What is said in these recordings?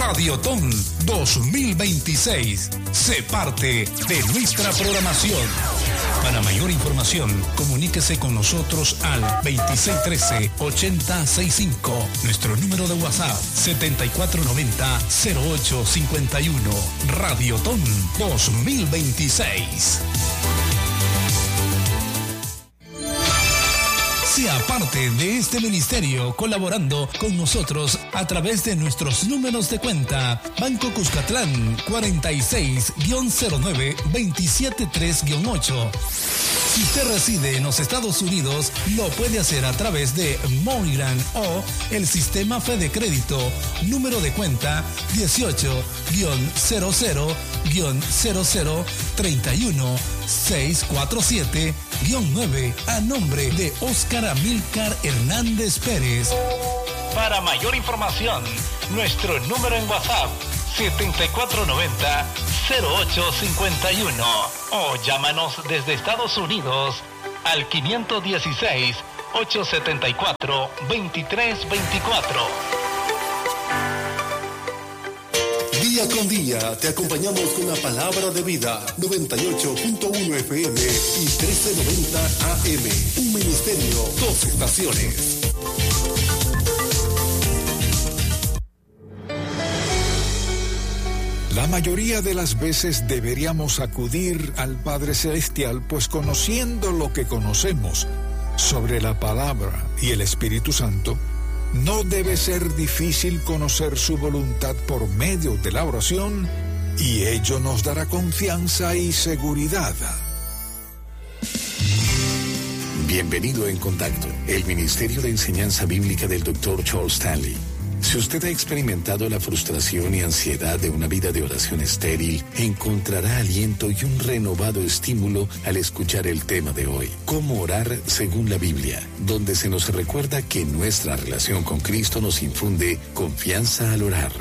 Radiotón 2026. Sé parte de nuestra programación. Para mayor información, comuníquese con nosotros al 2613-8065. Nuestro número de WhatsApp, 7490-0851. Radiotón 2026. Sea parte de este ministerio colaborando con nosotros a través de nuestros números de cuenta. Banco Cuscatlán 46-09-273-8. Si usted reside en los Estados Unidos, lo puede hacer a través de Moneygram o el sistema Fede Crédito, número de cuenta 18-00-0031-647-9 a nombre de Óscar Amílcar Hernández Pérez. Para mayor información, nuestro número en WhatsApp 7490-0851 o llámanos desde Estados Unidos al 516-874-2324. Día con día te acompañamos con la palabra de vida. 98.1 FM y 1390 AM. Un ministerio, dos estaciones. La mayoría de las veces deberíamos acudir al Padre Celestial, pues conociendo lo que conocemos sobre la palabra y el Espíritu Santo, no debe ser difícil conocer su voluntad por medio de la oración, y ello nos dará confianza y seguridad. Bienvenido en Contacto, el Ministerio de Enseñanza Bíblica del Dr. Charles Stanley. Si usted ha experimentado la frustración y ansiedad de una vida de oración estéril, encontrará aliento y un renovado estímulo al escuchar el tema de hoy, cómo orar según la Biblia, donde se nos recuerda que nuestra relación con Cristo nos infunde confianza al orar.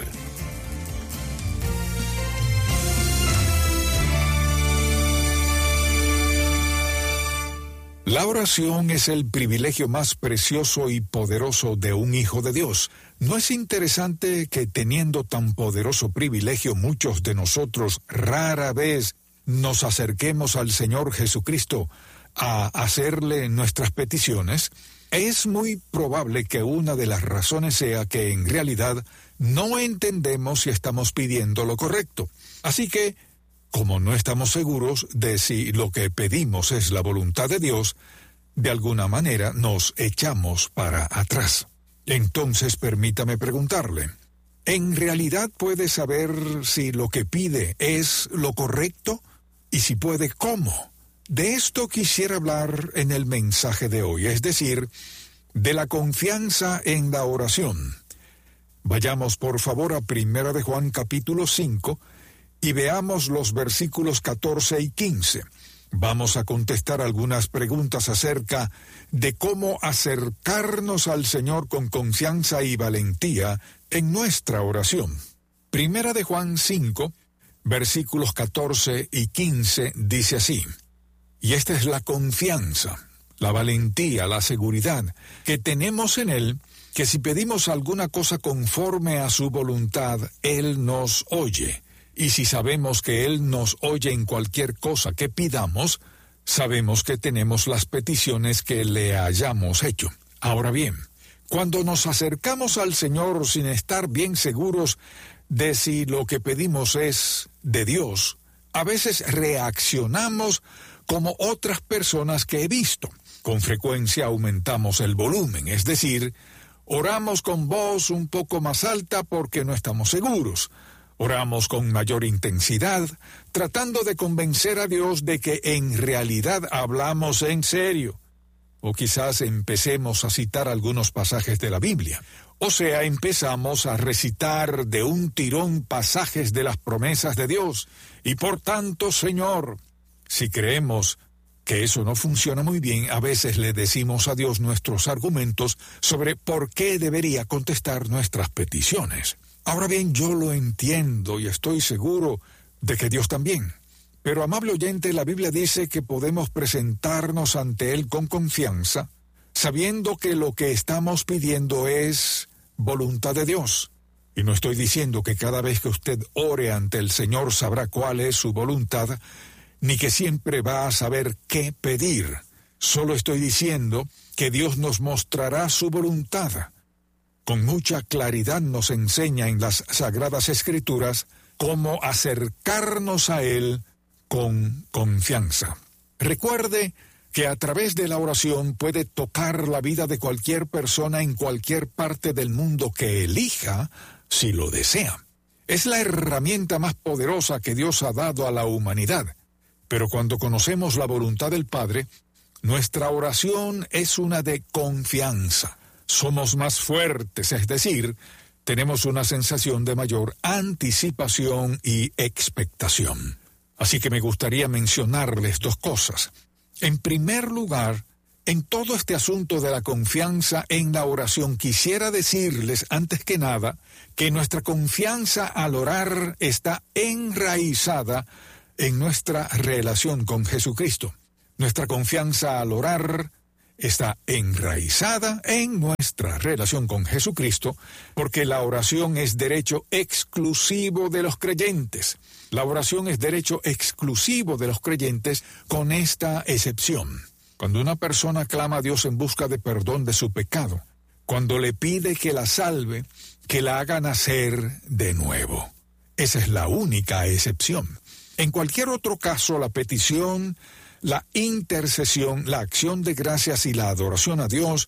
La oración es el privilegio más precioso y poderoso de un hijo de Dios. ¿No es interesante que teniendo tan poderoso privilegio muchos de nosotros rara vez nos acerquemos al Señor Jesucristo a hacerle nuestras peticiones? Es muy probable que una de las razones sea que en realidad no entendemos si estamos pidiendo lo correcto. Así que, como no estamos seguros de si lo que pedimos es la voluntad de Dios, de alguna manera nos echamos para atrás. Entonces, permítame preguntarle, ¿en realidad puede saber si lo que pide es lo correcto? Y si puede, ¿cómo? De esto quisiera hablar en el mensaje de hoy, es decir, de la confianza en la oración. Vayamos por favor a 1 de Juan capítulo 5, y veamos los versículos 14 y 15. Vamos a contestar algunas preguntas acerca de cómo acercarnos al Señor con confianza y valentía en nuestra oración. 1 de Juan 5, versículos 14 y 15 dice así: y esta es la confianza, la valentía, la seguridad que tenemos en Él, que si pedimos alguna cosa conforme a su voluntad, Él nos oye. Y si sabemos que Él nos oye en cualquier cosa que pidamos, sabemos que tenemos las peticiones que le hayamos hecho. Ahora bien, cuando nos acercamos al Señor sin estar bien seguros de si lo que pedimos es de Dios, a veces reaccionamos como otras personas que he visto. Con frecuencia aumentamos el volumen, es decir, oramos con voz un poco más alta porque no estamos seguros. Oramos con mayor intensidad, tratando de convencer a Dios de que en realidad hablamos en serio. O quizás empecemos a citar algunos pasajes de la Biblia. O sea, empezamos a recitar de un tirón pasajes de las promesas de Dios. Y por tanto, Señor, si creemos que eso no funciona muy bien, a veces le decimos a Dios nuestros argumentos sobre por qué debería contestar nuestras peticiones. Ahora bien, yo lo entiendo y estoy seguro de que Dios también. Pero, amable oyente, la Biblia dice que podemos presentarnos ante Él con confianza, sabiendo que lo que estamos pidiendo es voluntad de Dios. Y no estoy diciendo que cada vez que usted ore ante el Señor sabrá cuál es su voluntad, ni que siempre va a saber qué pedir. Solo estoy diciendo que Dios nos mostrará su voluntad. Con mucha claridad nos enseña en las Sagradas Escrituras cómo acercarnos a Él con confianza. Recuerde que a través de la oración puede tocar la vida de cualquier persona en cualquier parte del mundo que elija, si lo desea. Es la herramienta más poderosa que Dios ha dado a la humanidad. Pero cuando conocemos la voluntad del Padre, nuestra oración es una de confianza. Somos más fuertes, es decir, tenemos una sensación de mayor anticipación y expectación. Así que me gustaría mencionarles dos cosas. En primer lugar, en todo este asunto de la confianza en la oración, quisiera decirles, antes que nada, que nuestra confianza al orar está enraizada en nuestra relación con Jesucristo. Nuestra confianza al orar está enraizada en nuestra relación con Jesucristo, porque la oración es derecho exclusivo de los creyentes. La oración es derecho exclusivo de los creyentes, con esta excepción. Cuando una persona clama a Dios en busca de perdón de su pecado, cuando le pide que la salve, que la haga nacer de nuevo. Esa es la única excepción. En cualquier otro caso, la petición, la intercesión, la acción de gracias y la adoración a Dios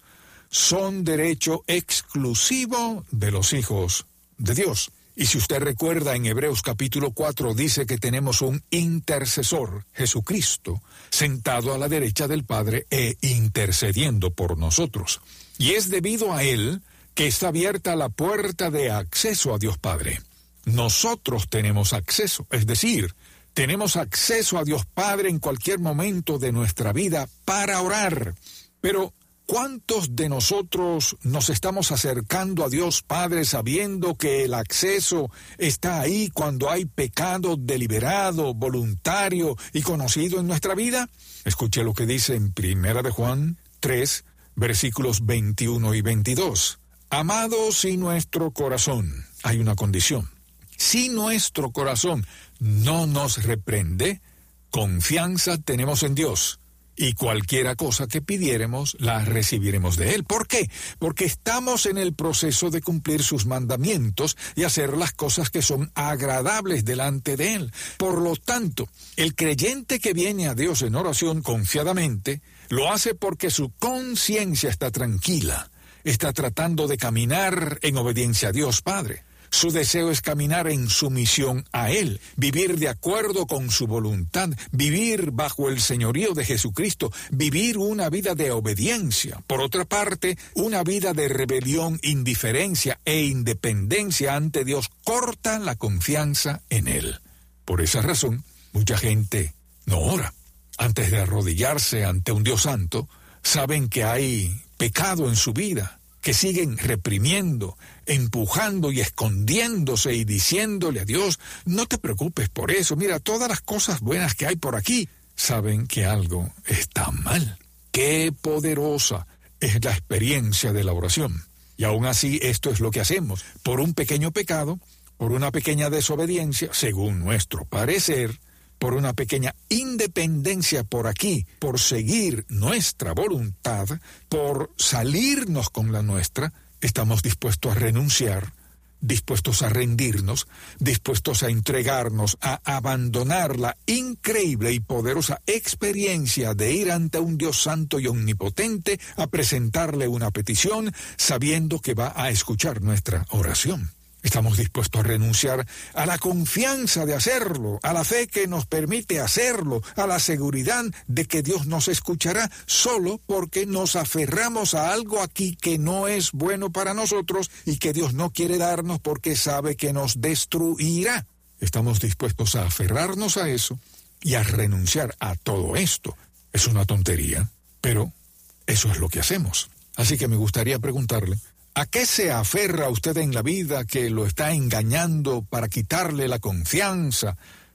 son derecho exclusivo de los hijos de Dios. Y si usted recuerda, en Hebreos capítulo 4 dice que tenemos un intercesor, Jesucristo, sentado a la derecha del Padre e intercediendo por nosotros. Y es debido a Él que está abierta la puerta de acceso a Dios Padre. Nosotros tenemos acceso, es decir, tenemos acceso a Dios Padre en cualquier momento de nuestra vida para orar. Pero ¿cuántos de nosotros nos estamos acercando a Dios Padre sabiendo que el acceso está ahí cuando hay pecado deliberado, voluntario y conocido en nuestra vida? Escuche lo que dice en 1 de Juan 3, versículos 21 y 22. Amados, si nuestro corazón, hay una condición, si nuestro corazón no nos reprende, confianza tenemos en Dios, y cualquiera cosa que pidiéremos, la recibiremos de Él. ¿Por qué? Porque estamos en el proceso de cumplir sus mandamientos y hacer las cosas que son agradables delante de Él. Por lo tanto, el creyente que viene a Dios en oración confiadamente, lo hace porque su conciencia está tranquila, está tratando de caminar en obediencia a Dios Padre. Su deseo es caminar en sumisión a Él, vivir de acuerdo con su voluntad, vivir bajo el señorío de Jesucristo, vivir una vida de obediencia. Por otra parte, una vida de rebelión, indiferencia e independencia ante Dios corta la confianza en Él. Por esa razón, mucha gente no ora. Antes de arrodillarse ante un Dios santo, saben que hay pecado en su vida, que siguen reprimiendo, empujando y escondiéndose y diciéndole a Dios, no te preocupes por eso, mira todas las cosas buenas que hay por aquí. Saben que algo está mal. Qué poderosa es la experiencia de la oración. Y aún así esto es lo que hacemos. Por un pequeño pecado, por una pequeña desobediencia, según nuestro parecer, por una pequeña independencia por aquí, por seguir nuestra voluntad, por salirnos con la nuestra, estamos dispuestos a renunciar, dispuestos a rendirnos, dispuestos a entregarnos, a abandonar la increíble y poderosa experiencia de ir ante un Dios santo y omnipotente a presentarle una petición, sabiendo que va a escuchar nuestra oración. Estamos dispuestos a renunciar a la confianza de hacerlo, a la fe que nos permite hacerlo, a la seguridad de que Dios nos escuchará, solo porque nos aferramos a algo aquí que no es bueno para nosotros y que Dios no quiere darnos porque sabe que nos destruirá. Estamos dispuestos a aferrarnos a eso y a renunciar a todo esto. Es una tontería, pero eso es lo que hacemos. Así que me gustaría preguntarle, ¿a qué se aferra usted en la vida que lo está engañando para quitarle la confianza,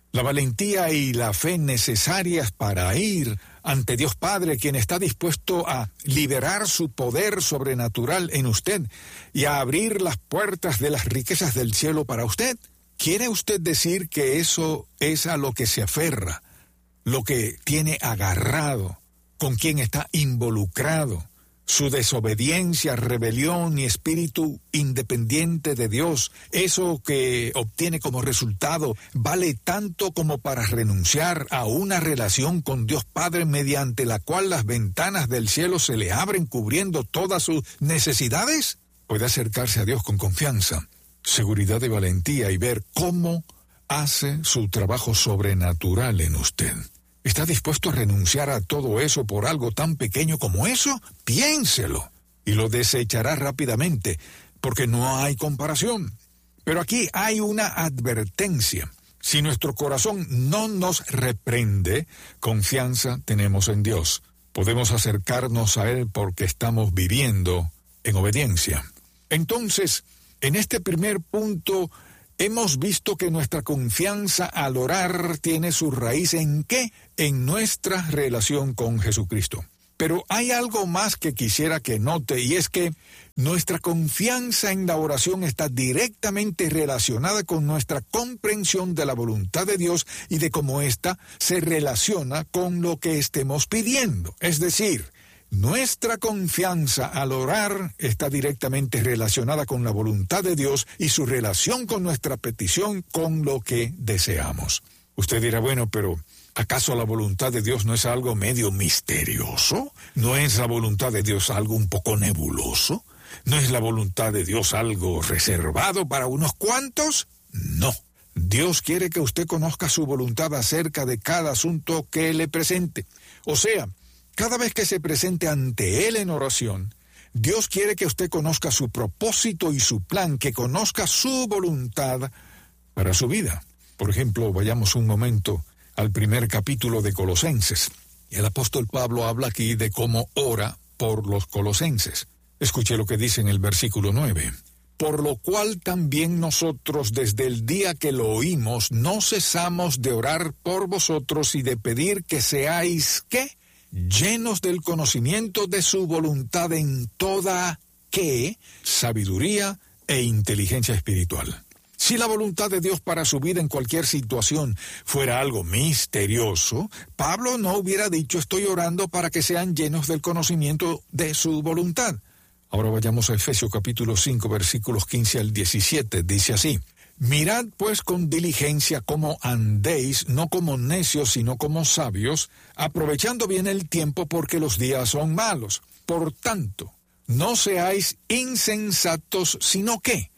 La valentía y la fe necesarias para ir ante Dios Padre, quien está dispuesto a liberar su poder sobrenatural en usted y a abrir las puertas de las riquezas del cielo para usted. ¿Quiere usted decir que eso es a lo que se aferra, lo que tiene agarrado, con quien está involucrado? Su desobediencia, rebelión y espíritu independiente de Dios, eso que obtiene como resultado, vale tanto como para renunciar a una relación con Dios Padre mediante la cual las ventanas del cielo se le abren cubriendo todas sus necesidades. Puede acercarse a Dios con confianza, seguridad y valentía y ver cómo hace su trabajo sobrenatural en usted. ¿Está dispuesto a renunciar a todo eso por algo tan pequeño como eso? Piénselo y lo desechará rápidamente, porque no hay comparación. Pero aquí hay una advertencia. Si nuestro corazón no nos reprende, confianza tenemos en Dios. Podemos acercarnos a Él porque estamos viviendo en obediencia. Entonces, en este primer punto, hemos visto que nuestra confianza al orar tiene su raíz ¿en qué? En nuestra relación con Jesucristo. Pero hay algo más que quisiera que note, y es que nuestra confianza en la oración está directamente relacionada con nuestra comprensión de la voluntad de Dios y de cómo ésta se relaciona con lo que estemos pidiendo. Es decir, nuestra confianza al orar está directamente relacionada con la voluntad de Dios y su relación con nuestra petición, con lo que deseamos. Usted dirá, bueno, pero ¿acaso la voluntad de Dios no es algo medio misterioso? ¿No es la voluntad de Dios algo un poco nebuloso? ¿No es la voluntad de Dios algo reservado para unos cuantos? No. Dios quiere que usted conozca su voluntad acerca de cada asunto que le presente. O sea, cada vez que se presente ante Él en oración, Dios quiere que usted conozca su propósito y su plan, que conozca su voluntad para su vida. Por ejemplo, vayamos un momento al primer capítulo de Colosenses. El apóstol Pablo habla aquí de cómo ora por los colosenses. Escuche lo que dice en el versículo 9. Por lo cual también nosotros desde el día que lo oímos no cesamos de orar por vosotros y de pedir que seáis, ¿qué? Llenos del conocimiento de su voluntad en toda, ¿qué? Sabiduría e inteligencia espiritual. Si la voluntad de Dios para su vida en cualquier situación fuera algo misterioso, Pablo no hubiera dicho estoy orando para que sean llenos del conocimiento de su voluntad. Ahora vayamos a Efesios capítulo 5, versículos 15 al 17, dice así. Mirad pues con diligencia cómo andéis, no como necios, sino como sabios, aprovechando bien el tiempo porque los días son malos. Por tanto, no seáis insensatos, sino que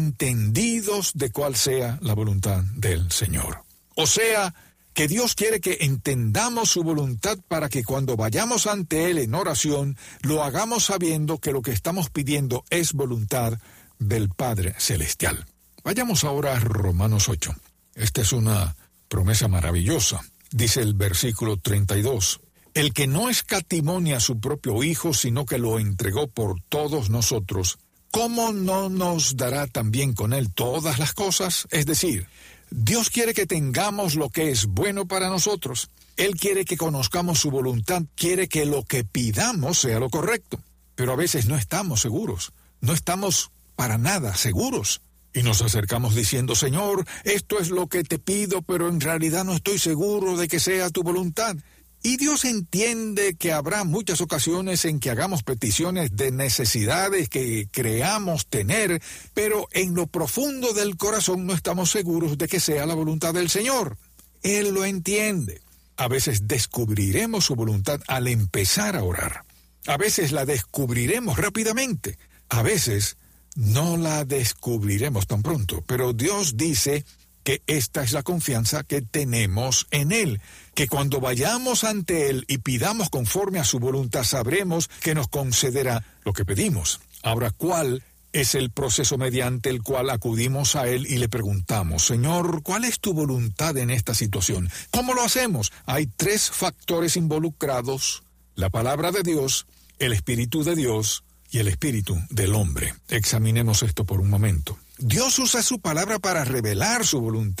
entendidos de cuál sea la voluntad del Señor. O sea, que Dios quiere que entendamos su voluntad para que cuando vayamos ante Él en oración, lo hagamos sabiendo que lo que estamos pidiendo es voluntad del Padre Celestial. Vayamos ahora a Romanos 8. Esta es una promesa maravillosa. Dice el versículo 32. El que no escatimó a su propio Hijo, sino que lo entregó por todos nosotros, ¿cómo no nos dará también con Él todas las cosas? Es decir, Dios quiere que tengamos lo que es bueno para nosotros. Él quiere que conozcamos su voluntad, quiere que lo que pidamos sea lo correcto. Pero a veces no estamos seguros, no estamos para nada seguros. Y nos acercamos diciendo, Señor, esto es lo que te pido, pero en realidad no estoy seguro de que sea tu voluntad. Y Dios entiende que habrá muchas ocasiones en que hagamos peticiones de necesidades que creamos tener, pero en lo profundo del corazón no estamos seguros de que sea la voluntad del Señor. Él lo entiende. A veces descubriremos su voluntad al empezar a orar. A veces la descubriremos rápidamente. A veces no la descubriremos tan pronto, pero Dios dice que esta es la confianza que tenemos en Él, que cuando vayamos ante Él y pidamos conforme a su voluntad, sabremos que nos concederá lo que pedimos. Ahora, ¿cuál es el proceso mediante el cual acudimos a Él y le preguntamos, Señor, ¿cuál es tu voluntad en esta situación? ¿Cómo lo hacemos? Hay 3 factores involucrados: la palabra de Dios, el Espíritu de Dios y el espíritu del hombre. Examinemos esto por un momento. Dios usa su palabra para revelar su voluntad.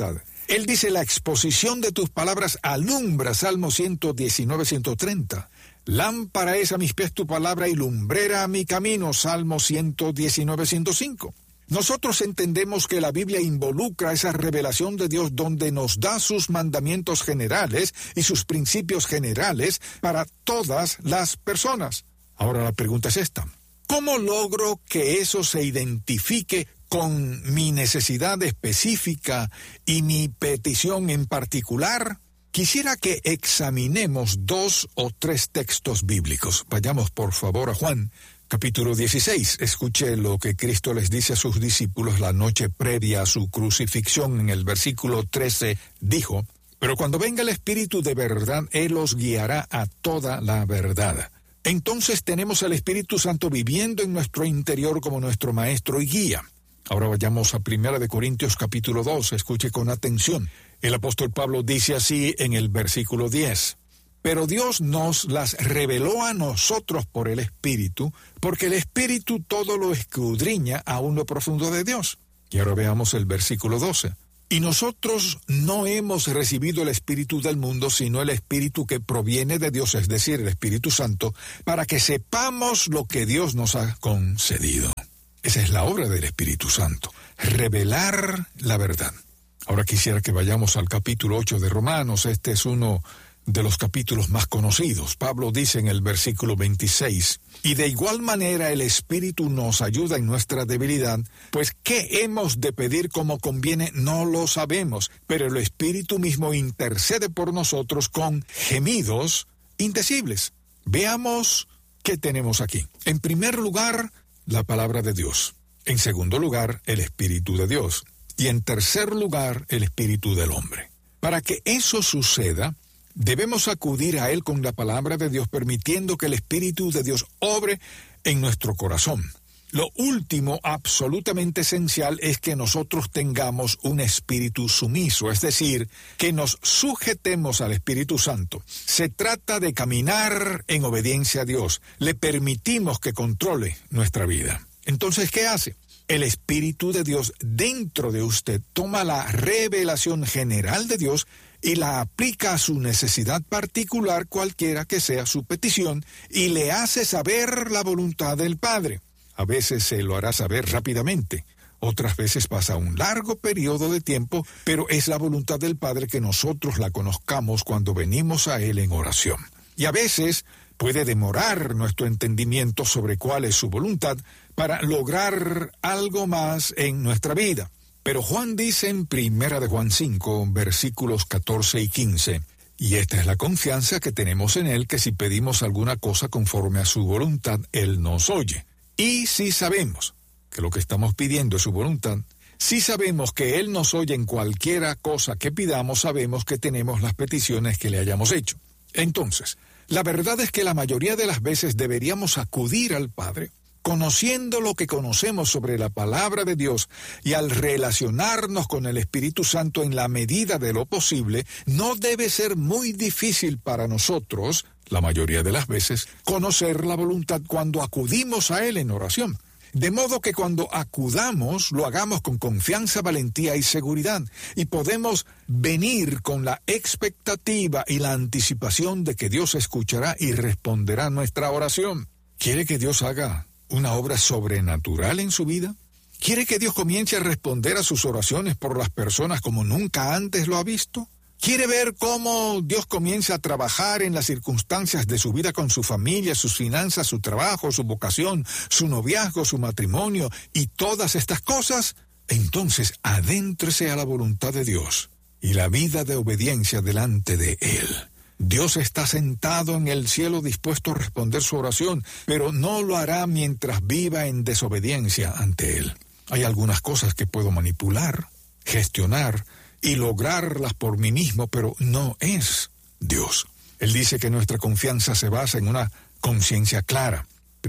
Él dice, la exposición de tus palabras alumbra, Salmo 119, 130. Lámpara es a mis pies tu palabra y lumbrera a mi camino, Salmo 119, 105. Nosotros entendemos que la Biblia involucra esa revelación de Dios donde nos da sus mandamientos generales y sus principios generales para todas las personas. Ahora la pregunta es esta: ¿cómo logro que eso se identifique con mi necesidad específica y mi petición en particular? Quisiera que examinemos 2 o 3 textos bíblicos. Vayamos por favor a Juan, capítulo 16. Escuche lo que Cristo les dice a sus discípulos la noche previa a su crucifixión. En el versículo 13 dijo: pero cuando venga el Espíritu de verdad, Él os guiará a toda la verdad. Entonces tenemos al Espíritu Santo viviendo en nuestro interior como nuestro maestro y guía. Ahora vayamos a 1 Corintios capítulo 2, escuche con atención. El apóstol Pablo dice así en el versículo 10: pero Dios nos las reveló a nosotros por el Espíritu, porque el Espíritu todo lo escudriña aún lo profundo de Dios. Y ahora veamos el versículo 12. Y nosotros no hemos recibido el Espíritu del mundo, sino el Espíritu que proviene de Dios, es decir, el Espíritu Santo, para que sepamos lo que Dios nos ha concedido. Esa es la obra del Espíritu Santo, revelar la verdad. Ahora quisiera que vayamos al capítulo 8 de Romanos. Este es uno de los capítulos más conocidos. Pablo dice en el versículo 26, y de igual manera el Espíritu nos ayuda en nuestra debilidad, pues ¿qué hemos de pedir como conviene? No lo sabemos, pero el Espíritu mismo intercede por nosotros con gemidos indecibles. Veamos qué tenemos aquí. En primer lugar, la palabra de Dios. En segundo lugar, el Espíritu de Dios. Y en tercer lugar, el Espíritu del hombre. Para que eso suceda, debemos acudir a Él con la palabra de Dios, permitiendo que el Espíritu de Dios obre en nuestro corazón. Lo último, absolutamente esencial, es que nosotros tengamos un espíritu sumiso, es decir, que nos sujetemos al Espíritu Santo. Se trata de caminar en obediencia a Dios. Le permitimos que controle nuestra vida. Entonces, ¿qué hace? El Espíritu de Dios dentro de usted toma la revelación general de Dios y la aplica a su necesidad particular, cualquiera que sea su petición, y le hace saber la voluntad del Padre. A veces se lo hará saber rápidamente, otras veces pasa un largo periodo de tiempo, pero es la voluntad del Padre que nosotros la conozcamos cuando venimos a Él en oración. Y a veces puede demorar nuestro entendimiento sobre cuál es su voluntad para lograr algo más en nuestra vida. Pero Juan dice en 1 Juan 5, versículos 14 y 15, y esta es la confianza que tenemos en Él, que si pedimos alguna cosa conforme a su voluntad, Él nos oye. Y si sabemos que lo que estamos pidiendo es su voluntad, si sabemos que Él nos oye en cualquiera cosa que pidamos, sabemos que tenemos las peticiones que le hayamos hecho. Entonces, la verdad es que la mayoría de las veces deberíamos acudir al Padre, conociendo lo que conocemos sobre la palabra de Dios, y al relacionarnos con el Espíritu Santo en la medida de lo posible, no debe ser muy difícil para nosotros, la mayoría de las veces, conocer la voluntad cuando acudimos a Él en oración. De modo que cuando acudamos, lo hagamos con confianza, valentía y seguridad, y podemos venir con la expectativa y la anticipación de que Dios escuchará y responderá nuestra oración. ¿Quiere que Dios haga una obra sobrenatural en su vida? ¿Quiere que Dios comience a responder a sus oraciones por las personas como nunca antes lo ha visto? ¿Quiere ver cómo Dios comienza a trabajar en las circunstancias de su vida con su familia, sus finanzas, su trabajo, su vocación, su noviazgo, su matrimonio y todas estas cosas? Entonces, adéntrese a la voluntad de Dios y la vida de obediencia delante de Él. Dios está sentado en el cielo dispuesto a responder su oración, pero no lo hará mientras viva en desobediencia ante Él. Hay algunas cosas que puedo manipular, gestionar y lograrlas por mí mismo, pero no es Dios. Él dice que nuestra confianza se basa en una conciencia clara.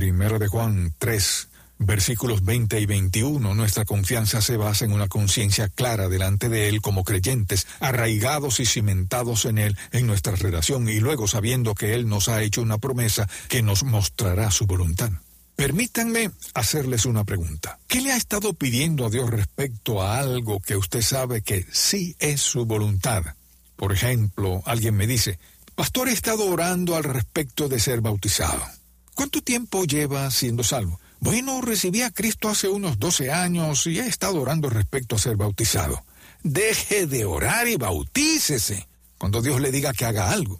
1 Juan 3, versículos 20 y 21, nuestra confianza se basa en una conciencia clara delante de Él como creyentes, arraigados y cimentados en Él, en nuestra relación, y luego sabiendo que Él nos ha hecho una promesa que nos mostrará su voluntad. Permítanme hacerles una pregunta. ¿Qué le ha estado pidiendo a Dios respecto a algo que usted sabe que sí es su voluntad? Por ejemplo, alguien me dice, pastor, he estado orando al respecto de ser bautizado. ¿Cuánto tiempo lleva siendo salvo? Bueno, recibí a Cristo hace unos 12 años y he estado orando respecto a ser bautizado. Deje de orar y bautícese. Cuando Dios le diga que haga algo,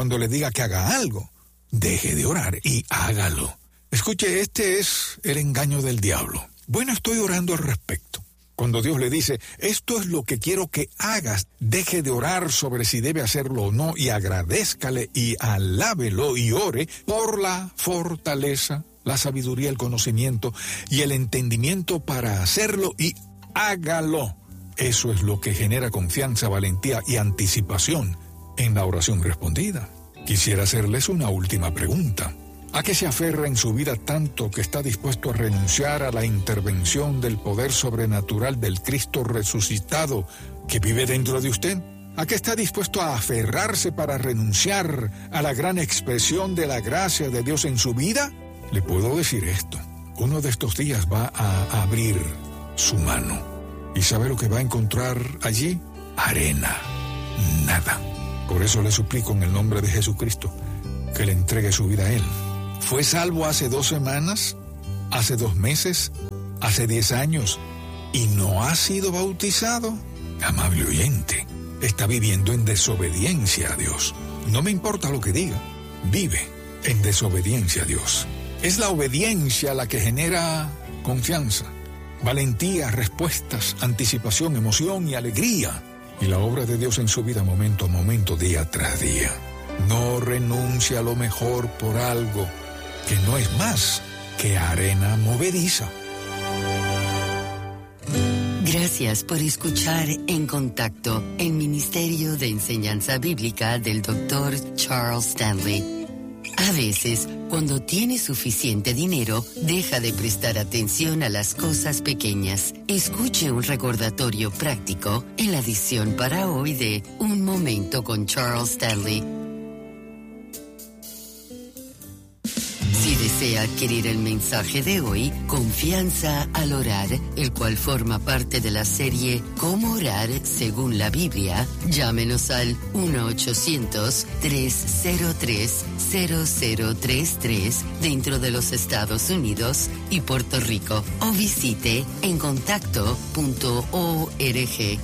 deje de orar y hágalo. Escuche, este es el engaño del diablo. Bueno, estoy orando al respecto. Cuando Dios le dice, esto es lo que quiero que hagas, deje de orar sobre si debe hacerlo o no y agradézcale y alábelo y ore por la fortaleza, la sabiduría, el conocimiento y el entendimiento para hacerlo y hágalo. Eso es lo que genera confianza, valentía y anticipación en la oración respondida. Quisiera hacerles una última pregunta. ¿A qué se aferra en su vida tanto que está dispuesto a renunciar a la intervención del poder sobrenatural del Cristo resucitado que vive dentro de usted? ¿A qué está dispuesto a aferrarse para renunciar a la gran expresión de la gracia de Dios en su vida? Le puedo decir esto. Uno de estos días va a abrir su mano. ¿Y sabe lo que va a encontrar allí? Arena. Nada. Por eso le suplico en el nombre de Jesucristo que le entregue su vida a Él. ¿Fue salvo hace 2 semanas? ¿Hace 2 meses? ¿Hace 10 años? ¿Y no ha sido bautizado? Amable oyente, está viviendo en desobediencia a Dios. No me importa lo que diga, vive en desobediencia a Dios. Es la obediencia la que genera confianza, valentía, respuestas, anticipación, emoción y alegría. Y la obra de Dios en su vida momento a momento, día tras día. No renuncie a lo mejor por algo que no es más que arena movediza. Gracias por escuchar En Contacto, el Ministerio de Enseñanza Bíblica del Dr. Charles Stanley. A veces, cuando tiene suficiente dinero, deja de prestar atención a las cosas pequeñas. Escuche un recordatorio práctico en la edición para hoy de Un Momento con Charles Stanley. Si desea adquirir el mensaje de hoy, Confianza al Orar, el cual forma parte de la serie Cómo Orar según la Biblia, llámenos al 1-800-303-0033 dentro de los Estados Unidos y Puerto Rico o visite encontacto.org.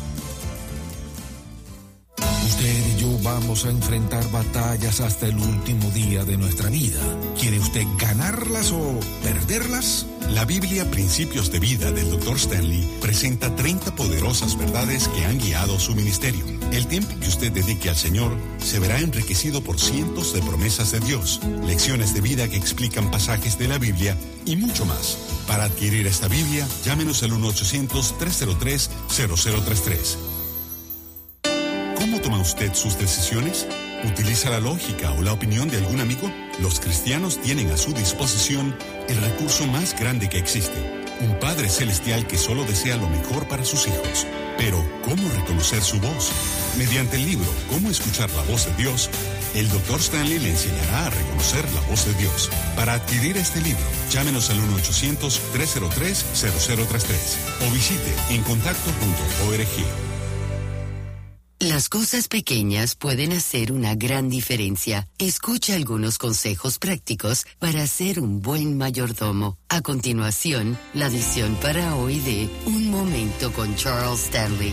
Usted y yo vamos a enfrentar batallas hasta el último día de nuestra vida. ¿Quiere usted ganarlas o perderlas? La Biblia Principios de Vida del Dr. Stanley presenta 30 poderosas verdades que han guiado su ministerio. El tiempo que usted dedique al Señor se verá enriquecido por cientos de promesas de Dios, lecciones de vida que explican pasajes de la Biblia y mucho más. Para adquirir esta Biblia, llámenos al 1-800-303-0033. ¿Cómo toma usted sus decisiones? ¿Utiliza la lógica o la opinión de algún amigo? Los cristianos tienen a su disposición el recurso más grande que existe, un Padre Celestial que solo desea lo mejor para sus hijos. Pero, ¿cómo reconocer su voz? Mediante el libro ¿Cómo escuchar la voz de Dios?, el Dr. Stanley le enseñará a reconocer la voz de Dios. Para adquirir este libro, llámenos al 1-800-303-0033 o visite encontacto.org. Las cosas pequeñas pueden hacer una gran diferencia. Escucha algunos consejos prácticos para ser un buen mayordomo. A continuación, la edición para hoy de Un Momento con Charles Stanley.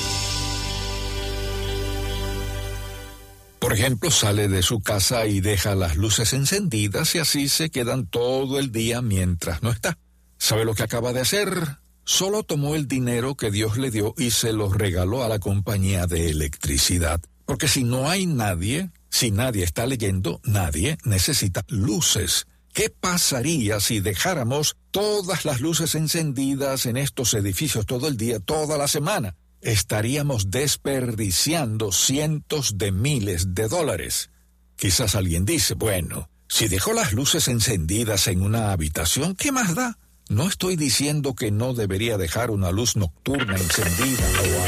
Por ejemplo, sale de su casa y deja las luces encendidas y así se quedan todo el día mientras no está. ¿Sabe lo que acaba de hacer? Solo tomó el dinero que Dios le dio y se lo regaló a la compañía de electricidad. Porque si no hay nadie, si nadie está leyendo, nadie necesita luces. ¿Qué pasaría si dejáramos todas las luces encendidas en estos edificios todo el día, toda la semana? Estaríamos desperdiciando cientos de miles de dólares. Quizás alguien dice, bueno, si dejó las luces encendidas en una habitación, ¿qué más da? No estoy diciendo que no debería dejar una luz nocturna encendida o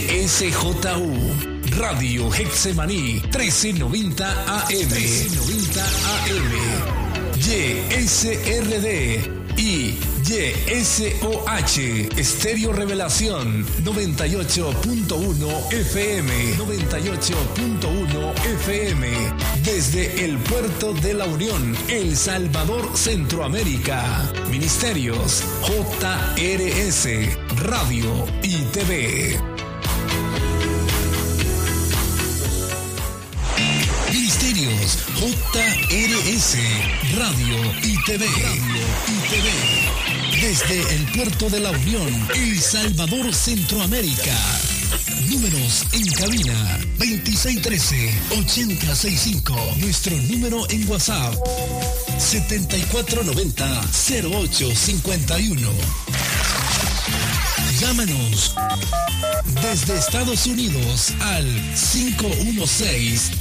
YSJU, Radio Getsemaní, 1390 AM. 1390 AM. YSRD y YSOH Estéreo Revelación 98.1 FM 98.1 FM desde el Puerto de la Unión, El Salvador, Centroamérica. Ministerios JRS Radio y TV. Ministerios JRS Radio y TV. Desde el Puerto de la Unión, El Salvador, Centroamérica. Números en cabina 2613-8065. Nuestro número en WhatsApp 7490-0851. Llámanos desde Estados Unidos al